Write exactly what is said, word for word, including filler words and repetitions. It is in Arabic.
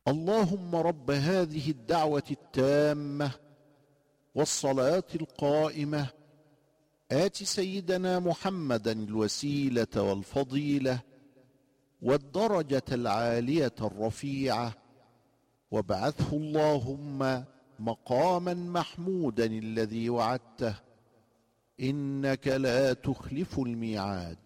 اللهم رب هذه الدعوة التامة والصلاة القائمة آت سيدنا محمدا الوسيلة والفضيلة والدرجة العالية الرفيعة، وابعثه اللهم مقاما محمودا الذي وعدته، إنك لا تخلف الميعاد.